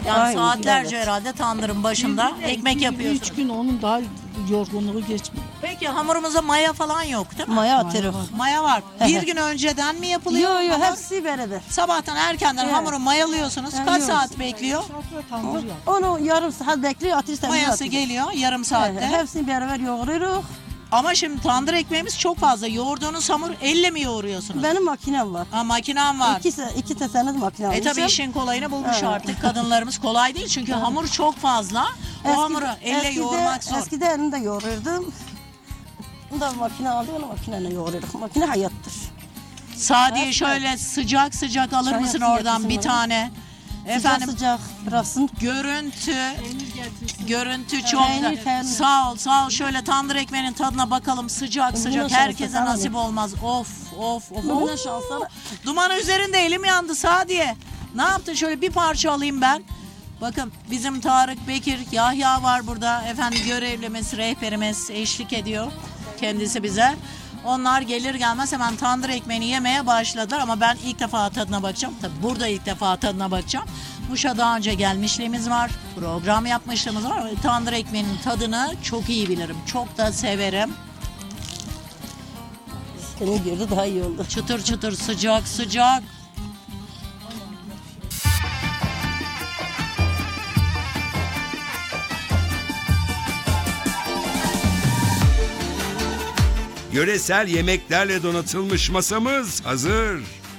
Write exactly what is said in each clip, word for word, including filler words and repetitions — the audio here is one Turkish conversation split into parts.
Yani Aynen, saatlerce evet. herhalde tandırın başında ekmek yapıyorsunuz. Üç gün onun daha yorgunluğu geçmiyor. Peki hamurumuza maya falan yok değil mi? Maya atırıq. Maya var. Bir gün önceden mi yapılıyor? Yo yo hamur? hepsi beraber. Sabahtan erkenden Evet. hamuru mayalıyorsunuz. Evet. Kaç saat bekliyor? Tandır yap. Onu yarım saat bekliyor, ateş temizliği Mayası atıyor. geliyor yarım saatte. Hepsini beraber yoğuruyoruz. Ama şimdi tandır ekmeğimiz çok fazla. Yoğurduğunuz hamur elle mi yoğuruyorsunuz? Benim makinem var. Ha, makinem var. İki, iki tesenet makine E tabii almışım. işin kolayını bulmuş Evet. artık kadınlarımız. Kolay değil çünkü hamur çok fazla. O Eskide- hamuru elle eskide- yoğurmak zor. Eskide elimde yoğururdum. Bunda makine alıyor, onu makineyle yoğuruyoruz. Makine hayattır. Sadiye Evet. şöyle sıcak sıcak alır Çay mısın yapsın, oradan getirsin bir bana. tane? Efendim? Efendim Sıcak sıcak bıraksın. görüntü görüntü çok Peynir, güzel. peynir. Sağ ol sağ ol şöyle tandır ekmeğinin tadına bakalım sıcak Bunun sıcak şansı, herkese tamam. nasip olmaz. Of of of. Bunun Oo! şansı. Duman üzerinde elim yandı Sadiye. Ne yaptın şöyle bir parça alayım ben. Bakın bizim Tarık, Bekir, Yahya var burada. Efendim görevlimiz, rehberimiz eşlik ediyor kendisi bize. Onlar gelir gelmez hemen tandır ekmeğini yemeye başladılar ama ben ilk defa tadına bakacağım. Tabii burada ilk defa tadına bakacağım. Muş'a daha önce gelmişliğimiz var. Program yapmışlığımız var. Tandır ekmeğinin tadını çok iyi bilirim. Çok da severim. Seni gördü daha iyi oldu. Çıtır çıtır sıcak sıcak. Yöresel yemeklerle donatılmış masamız hazır.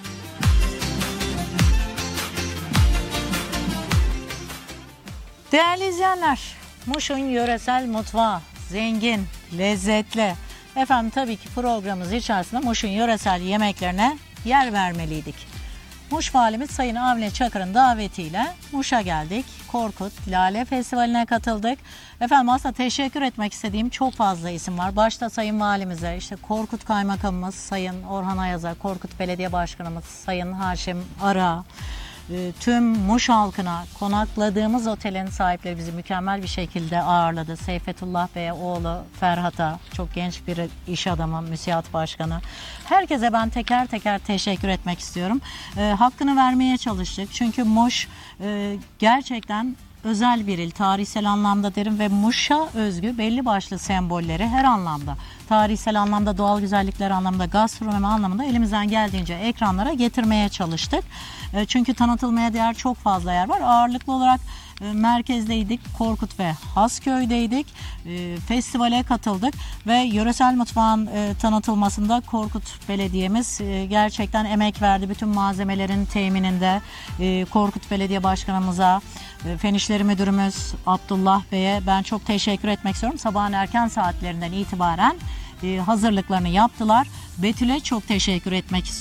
Değerli izleyenler, Muş'un yöresel mutfağı zengin, lezzetli. Efendim tabii ki programımız içerisinde Muş'un yöresel yemeklerine yer vermeliydik. Muş Valimiz Sayın Avni Çakır'ın davetiyle Muş'a geldik. Korkut Lale Festivali'ne katıldık. Efendim aslında teşekkür etmek istediğim çok fazla isim var. Başta Sayın Valimize, işte Korkut Kaymakamımız, Sayın Orhan Ayaz'a, Korkut Belediye Başkanımız, Sayın Haşim Ara, e, tüm Muş halkına, konakladığımız otelin sahipleri bizi mükemmel bir şekilde ağırladı. Seyfetullah Bey'e, oğlu Ferhat'a, çok genç bir iş adamı, müsiat başkanı. Herkese ben teker teker teşekkür etmek istiyorum. E, hakkını vermeye çalıştık. Çünkü Muş e, gerçekten özel bir il, tarihsel anlamda derim ve Muş'a özgü belli başlı sembolleri her anlamda, tarihsel anlamda, doğal güzellikler anlamda, gastronomi anlamında elimizden geldiğince ekranlara getirmeye çalıştık. E, Çünkü tanıtılmaya değer çok fazla yer var. Ağırlıklı olarak e, merkezdeydik, Korkut ve Hasköy'deydik. E, Festivale katıldık ve yöresel mutfağın e, tanıtılmasında Korkut Belediye'miz e, gerçekten emek verdi. Bütün malzemelerin temininde e, Korkut Belediye Başkanımıza, e, Fen İşleri Müdürümüz Abdullah Bey'e ben çok teşekkür etmek istiyorum. Sabahın erken saatlerinden itibaren e, hazırlıklarını yaptılar. Betül'e çok teşekkür etmek istiyorum.